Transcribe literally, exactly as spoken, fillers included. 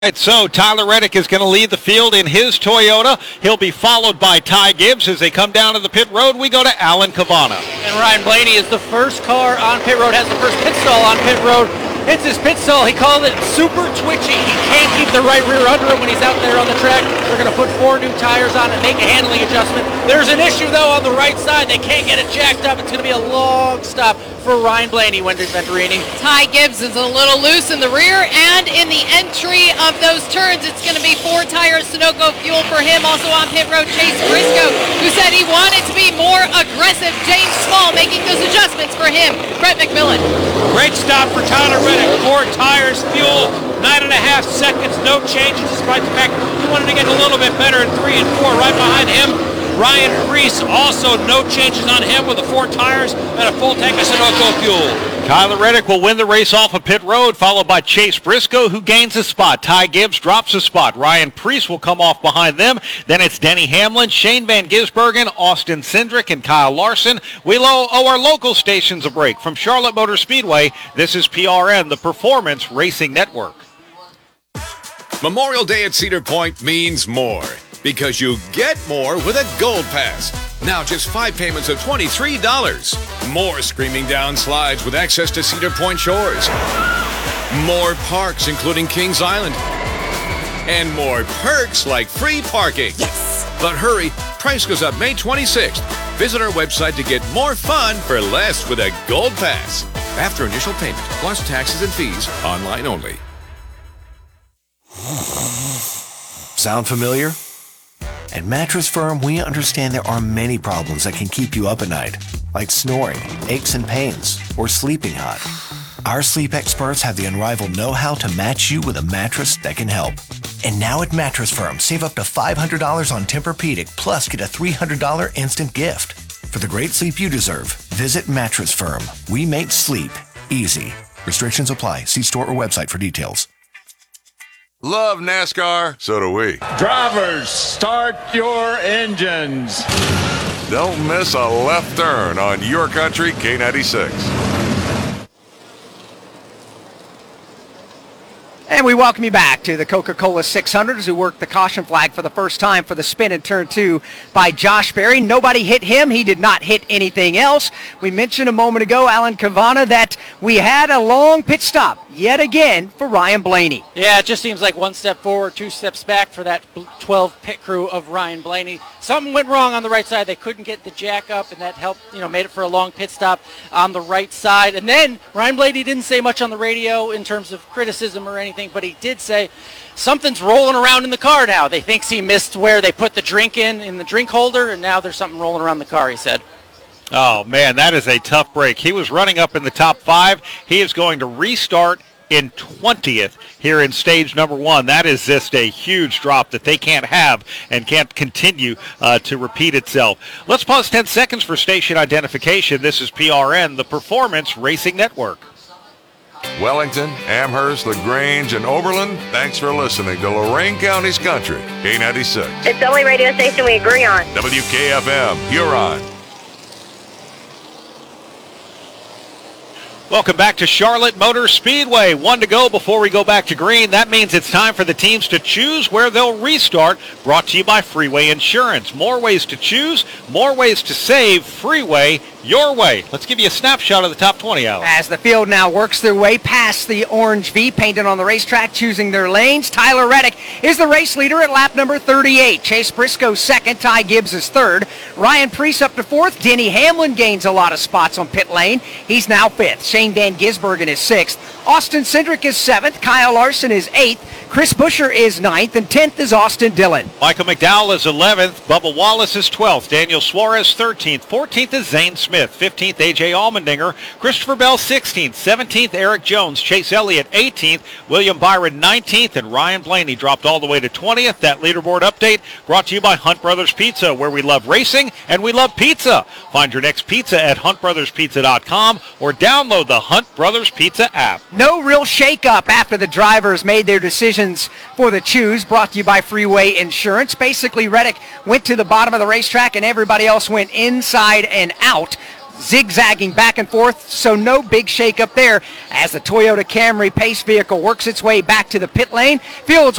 Right, so Tyler Reddick is going to lead the field in his Toyota. He'll be followed by Ty Gibbs. As they come down to the pit road, we go to Alan Cavanna. And Ryan Blaney is the first car on pit road, has the first pit stall on pit road. Hits his pit stall. He called it super twitchy. He can't keep the right rear under him when he's out there on the track. They're going to put four new tires on and make a handling adjustment. There's an issue, though, on the right side. They can't get it jacked up. It's going to be a long stop for Ryan Blaney, Wendy Venturini. Ty Gibbs is a little loose in the rear, and in the entry of those turns, it's going to be four tires Sunoco fuel for him. Also on pit road, Chase Briscoe, who said he wanted to be more aggressive. James Small making those adjustments for him. Brett McMillan. Great stop for Tyler Reddick. Four tires, fuel, nine and a half seconds, no changes, despite the fact he wanted to get a little bit better in three and four. Right behind him, Ryan Preece, also no changes on him with the four tires and a full tank of Sunoco fuel. Tyler Reddick will win the race off of pit road, followed by Chase Briscoe, who gains a spot. Ty Gibbs drops a spot. Ryan Preece will come off behind them. Then it's Denny Hamlin, Shane Van Gisbergen, Austin Cindric, and Kyle Larson. We lo- owe our local stations a break. From Charlotte Motor Speedway, this is P R N, the Performance Racing Network. Memorial Day at Cedar Point means more, because you get more with a Gold Pass. Now just five payments of twenty-three dollars. More screaming down slides with access to Cedar Point Shores. More parks, including Kings Island. And more perks like free parking. Yes! But hurry, price goes up May twenty-sixth. Visit our website to get more fun for less with a Gold Pass. After initial payment, plus taxes and fees, online only. Sound familiar? At Mattress Firm, we understand there are many problems that can keep you up at night, like snoring, aches and pains, or sleeping hot. Our sleep experts have the unrivaled know-how to match you with a mattress that can help. And now at Mattress Firm, save up to five hundred dollars on Tempur-Pedic, plus get a three hundred dollars instant gift. For the great sleep you deserve, visit Mattress Firm. We make sleep easy. Restrictions apply. See store or website for details. Love NASCAR, so do we. Drivers, start your engines. Don't miss a left turn on your country, K ninety-six. And we welcome you back to the Coca-Cola six hundred as we work the caution flag for the first time for the spin in turn two by Josh Berry. Nobody hit him. He did not hit anything else. We mentioned a moment ago, Alan Cavanna, that we had a long pit stop yet again for Ryan Blaney. Yeah, it just seems like one step forward, two steps back for that twelve pit crew of Ryan Blaney. Something went wrong on the right side. They couldn't get the jack up, and that helped, you know, made it for a long pit stop on the right side. And then Ryan Blaney didn't say much on the radio in terms of criticism or anything, but he did say something's rolling around in the car now. They thinks he missed where they put the drink in, in the drink holder, and now there's something rolling around the car, he said. Oh, man, that is a tough break. He was running up in the top five. He is going to restart in twentieth here in stage number one. That is just a huge drop that they can't have and can't continue uh, to repeat itself. Let's pause ten seconds for station identification. This is P R N, the Performance Racing Network. Wellington, Amherst, LaGrange, and Oberlin, thanks for listening to Lorain County's Country, K ninety-six. It's the only radio station we agree on. W K F M, Huron. Welcome back to Charlotte Motor Speedway. One to go before we go back to green. That means it's time for the teams to choose where they'll restart. Brought to you by Freeway Insurance. More ways to choose, more ways to save. Freeway, your way. Let's give you a snapshot of the top twenty, Alex. As the field now works their way past the orange V painted on the racetrack, choosing their lanes, Tyler Reddick is the race leader at lap number thirty-eight. Chase Briscoe second. Ty Gibbs is third. Ryan Preece up to fourth. Denny Hamlin gains a lot of spots on pit lane. He's now fifth. Shane Van Gisbergen is sixth. Austin Cindric is seventh. Kyle Larson is eighth. Chris Buescher is ninth, and tenth is Austin Dillon. Michael McDowell is eleventh. Bubba Wallace is twelfth. Daniel Suarez thirteenth. fourteenth is Zane Smith. fifteenth, A J Allmendinger. Christopher Bell sixteenth. seventeenth, Eric Jones. Chase Elliott eighteenth. William Byron nineteenth. And Ryan Blaney dropped all the way to twentieth. That leaderboard update brought to you by Hunt Brothers Pizza, where we love racing and we love pizza. Find your next pizza at hunt brothers pizza dot com or download the Hunt Brothers Pizza app. No real shake-up after the drivers made their decisions for the choose, brought to you by Freeway Insurance. Basically, Reddick went to the bottom of the racetrack and everybody else went inside and out. zigzagging back and forth, so no big shake up there as the Toyota Camry pace vehicle works its way back to the pit lane. Fields